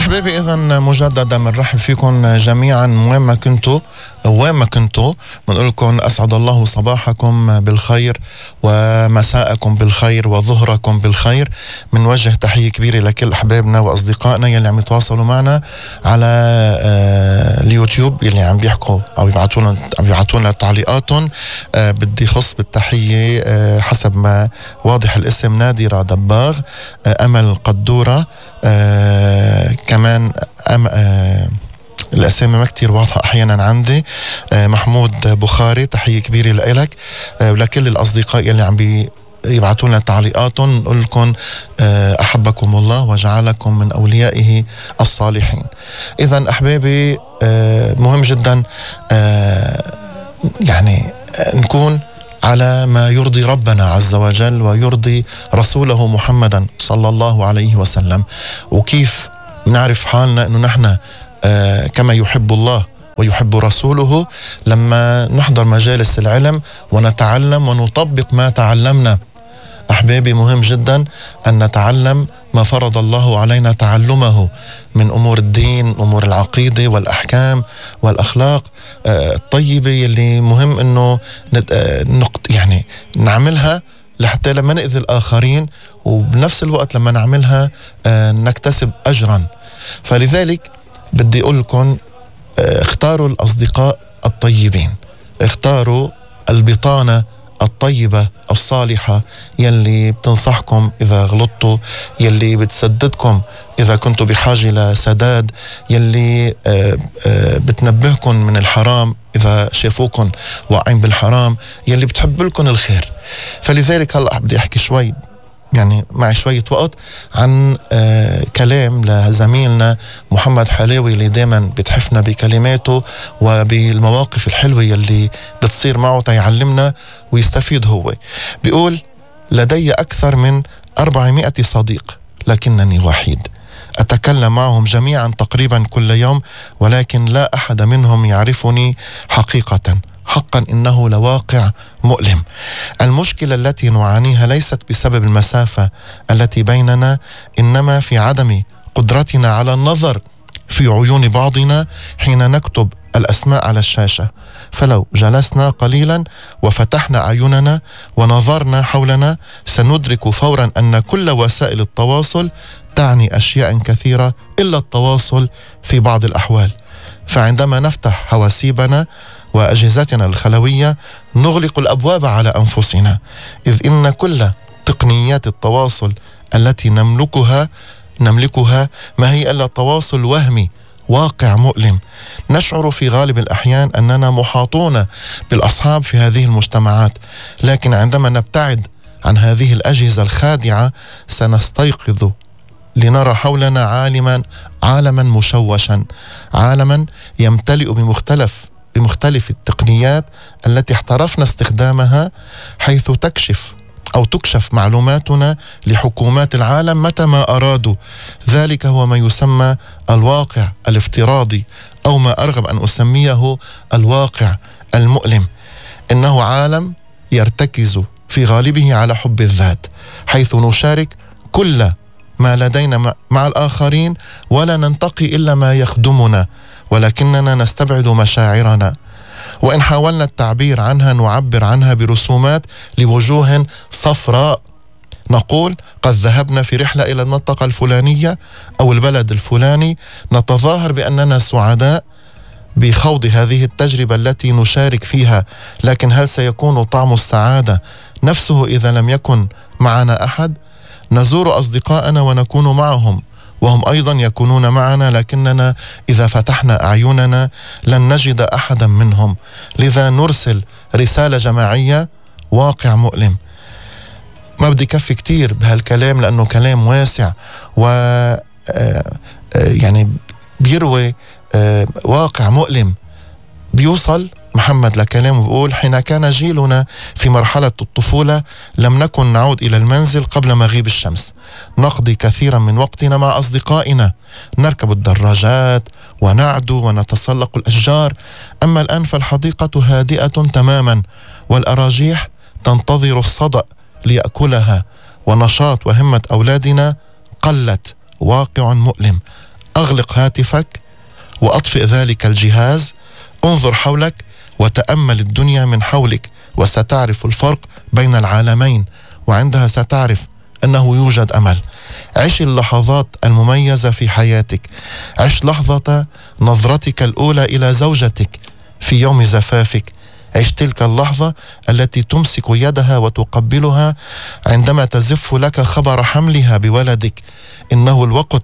أحبابي إذا مجددا بنرحب فيكم جميعا وين ما كنتوا بنقول لكم أسعد الله صباحكم بالخير ومساءكم بالخير وظهركم بالخير. بنوجه تحية كبيرة لكل أحبابنا وأصدقائنا يلي عم يتواصلوا معنا على اليوتيوب، يلي عم بيحكوا أو يبعتوا لنا تعليقاتهم. بدي خص بالتحية حسب ما واضح الاسم نادرة دباغ، أمل قدورة، كمان الأسامي ما كتير واضحة أحيانا عندي، محمود بخاري، تحية كبيرة لإلك ولكل الأصدقاء يلي عم يبعتوا لنا تعليقاتهم. نقول لكم أحبكم الله وجعلكم من أوليائه الصالحين. إذن أحبابي مهم جدا يعني نكون على ما يرضي ربنا عز وجل ويرضي رسوله محمدا صلى الله عليه وسلم. وكيف نعرف حالنا أنه نحن كما يحب الله ويحب رسوله لما نحضر مجالس العلم ونتعلم ونطبق ما تعلمنا. أحبابي مهم جدا أن نتعلم ما فرض الله علينا تعلمه من أمور الدين، أمور العقيدة والأحكام والأخلاق الطيبة يلي مهم أنه يعني نعملها لحتى لما نأذي الآخرين، وبنفس الوقت لما نعملها نكتسب أجرا. فلذلك بدي أقول لكم اختاروا الأصدقاء الطيبين، اختاروا البطانة الطيبة الصالحة يلي بتنصحكم إذا غلطتوا، يلي بتسددكم إذا كنتوا بحاجة لسداد، يلي بتنبهكم من الحرام إذا شافوكم واقعين بالحرام، يلي بتحب لكم الخير. فلذلك هلأ بدي أحكي شوي، يعني معي شوية وقت، عن كلام لزميلنا محمد حلاوي اللي دايما بتحفنا بكلماته وبالمواقف الحلوة يلي بتصير معه تيعلمنا ويستفيد هو. بيقول: لدي أكثر من 400 صديق لكنني وحيد، أتكلم معهم جميعا تقريبا كل يوم، ولكن لا أحد منهم يعرفني حقيقة. حقا إنه لواقع مؤلم. المشكلة التي نعانيها ليست بسبب المسافة التي بيننا، إنما في عدم قدرتنا على النظر في عيون بعضنا حين نكتب الأسماء على الشاشة. فلو جلسنا قليلا وفتحنا أعيننا ونظرنا حولنا سندرك فورا أن كل وسائل التواصل تعني أشياء كثيرة إلا التواصل في بعض الأحوال. فعندما نفتح حواسيبنا وأجهزتنا الخلوية نغلق الأبواب على أنفسنا، إذ إن كل تقنيات التواصل التي نملكها ما هي إلا تواصل وهمي، واقع مؤلم. نشعر في غالب الأحيان أننا محاطون بالأصحاب في هذه المجتمعات، لكن عندما نبتعد عن هذه الأجهزة الخادعة سنستيقظ لنرى حولنا عالما مشوشا، عالما يمتلئ بمختلف التقنيات التي احترفنا استخدامها، حيث تكشف معلوماتنا لحكومات العالم متى ما أرادوا. ذلك هو ما يسمى الواقع الافتراضي، أو ما أرغب أن أسميه الواقع المؤلم. إنه عالم يرتكز في غالبه على حب الذات، حيث نشارك كل ما لدينا مع الآخرين ولا ننتقي إلا ما يخدمنا، ولكننا نستبعد مشاعرنا، وإن حاولنا التعبير عنها نعبر عنها برسومات لوجوه صفراء. نقول: قد ذهبنا في رحلة إلى المنطقة الفلانية أو البلد الفلاني، نتظاهر بأننا سعداء بخوض هذه التجربة التي نشارك فيها، لكن هل سيكون طعم السعادة نفسه إذا لم يكن معنا أحد؟ نزور أصدقائنا ونكون معهم وهم أيضا يكونون معنا، لكننا إذا فتحنا أعيننا لن نجد أحدا منهم. لذا نرسل رسالة جماعية، واقع مؤلم. ما بدي كفي كتير بهالكلام لأنه كلام واسع يعني بيروي واقع مؤلم. بيوصل محمد لكلامه بيقول: حين كان جيلنا في مرحلة الطفولة لم نكن نعود إلى المنزل قبل مغيب الشمس، نقضي كثيرا من وقتنا مع أصدقائنا، نركب الدراجات ونعدو ونتسلق الأشجار. أما الآن فالحديقة هادئة تماما، والأراجيح تنتظر الصدأ ليأكلها، ونشاط وهمة أولادنا قلت. واقع مؤلم. أغلق هاتفك وأطفئ ذلك الجهاز، انظر حولك وتأمل الدنيا من حولك، وستعرف الفرق بين العالمين، وعندها ستعرف أنه يوجد أمل. عش اللحظات المميزة في حياتك، عش لحظة نظرتك الأولى إلى زوجتك في يوم زفافك، عش تلك اللحظة التي تمسك يدها وتقبلها عندما تزف لك خبر حملها بولدك. إنه الوقت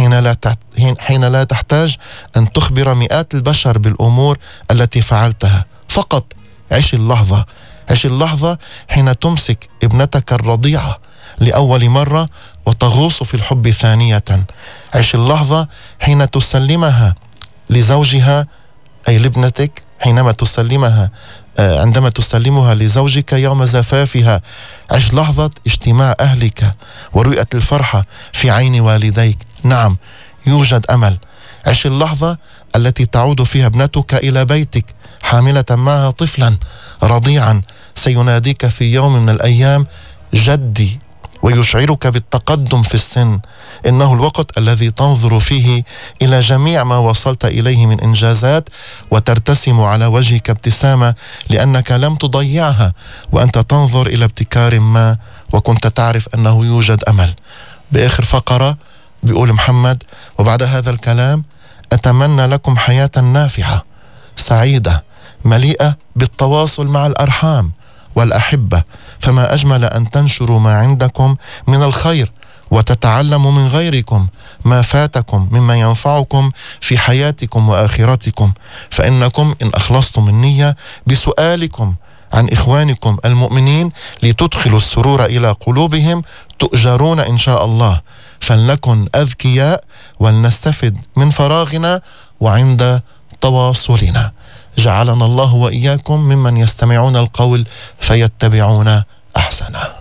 حين لا تحتاج أن تخبر مئات البشر بالأمور التي فعلتها، فقط عش اللحظة. عش اللحظة حين تمسك ابنتك الرضيعة لأول مرة وتغوص في الحب ثانية. عش اللحظة حين تسلمها لزوجها، أي لابنتك، حينما تسلمها عندما تسلمها لزوجك يوم زفافها. عش لحظة اجتماع أهلك ورؤية الفرحة في عين والديك. نعم، يوجد أمل. عش اللحظة التي تعود فيها ابنتك إلى بيتك حاملة معها طفلا رضيعا سيناديك في يوم من الأيام جدي، ويشعرك بالتقدم في السن. إنه الوقت الذي تنظر فيه إلى جميع ما وصلت إليه من إنجازات وترتسم على وجهك ابتسامة لأنك لم تضيعها، وأنت تنظر إلى ابتكار ما وكنت تعرف أنه يوجد أمل. بآخر فقرة بيقول محمد: وبعد هذا الكلام أتمنى لكم حياة نافعة سعيدة مليئة بالتواصل مع الأرحام والأحبة، فما أجمل أن تنشروا ما عندكم من الخير وتتعلموا من غيركم ما فاتكم مما ينفعكم في حياتكم وآخرتكم، فإنكم إن أخلصتم النية بسؤالكم عن إخوانكم المؤمنين لتدخلوا السرور إلى قلوبهم تؤجرون إن شاء الله. فلنكن أذكياء ولنستفد من فراغنا وعند تواصلنا. جعلنا الله وإياكم ممن يستمعون القول فيتبعون أحسنه.